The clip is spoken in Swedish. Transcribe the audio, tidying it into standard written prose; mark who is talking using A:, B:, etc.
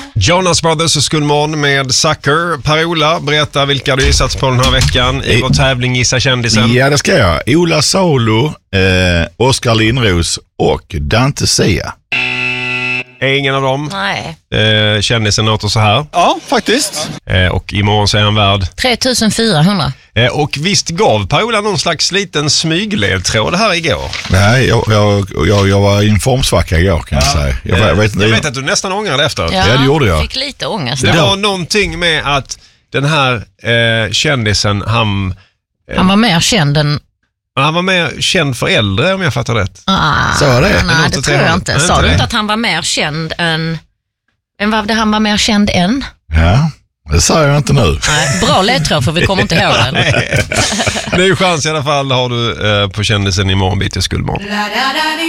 A: Jonas Brothers och Skulmon med Sucker. Per-Ola, berätta vilka du gissat på den här veckan i vår tävling Gissa kändisen.
B: Ja, det ska jag. Ola Salo, Oskar Lindros och Dante Sia.
A: Är ingen av dem?
C: Nej.
A: Kändisen låter så här.
D: Ja, faktiskt.
A: Och imorgon så är han värd
C: 3400.
A: och visst gav Per-Ola någon slags liten smygledtråd här igår?
B: Nej, jag var i en formsvacka igår, kan jag säga. Jag vet
A: att du nästan ångrade efter.
B: Ja, det gjorde jag.
C: Fick lite ångest.
A: Det var någonting med att den här kändisen, han
C: var mer känd än...
A: Han var mer känd för äldre, om jag fattar rätt.
B: Så var det?
C: Nej, det tror jag inte. Sa du inte att han var mer känd än vad han var mer känd än?
B: Ja, det sa jag inte nu.
C: Nej, bra ledtråd, för vi kommer inte ihåg den.
A: Det är ju chans i alla fall, har du på kändisen imorgon bitti Skulmon.